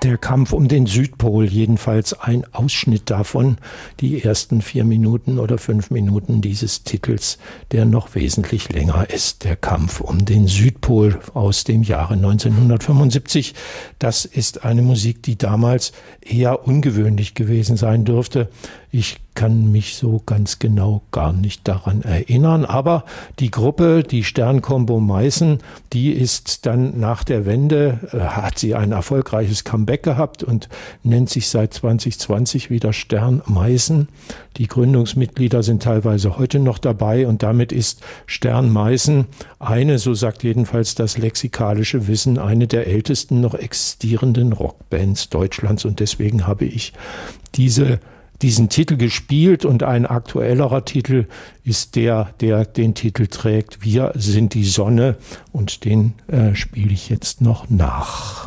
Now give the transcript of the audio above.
Der Kampf um den Südpol, jedenfalls ein Ausschnitt davon, die ersten 4 Minuten oder 5 Minuten dieses Titels, der noch wesentlich länger ist. Der Kampf um den Südpol aus dem Jahre 1975. Das ist eine Musik, die damals eher ungewöhnlich gewesen sein dürfte. Ich kann mich so ganz genau gar nicht daran erinnern, aber die Gruppe, die Stern-Combo Meißen, die ist dann nach der Wende, hat sie ein erfolgreiches Comeback gehabt und nennt sich seit 2020 wieder Stern Meißen. Die Gründungsmitglieder sind teilweise heute noch dabei und damit ist Stern Meißen eine, so sagt jedenfalls das lexikalische Wissen, eine der ältesten noch existierenden Rockbands Deutschlands und deswegen habe ich diesen Titel gespielt und ein aktuellerer Titel ist der den Titel trägt Wir sind die Sonne und den spiele ich jetzt noch nach.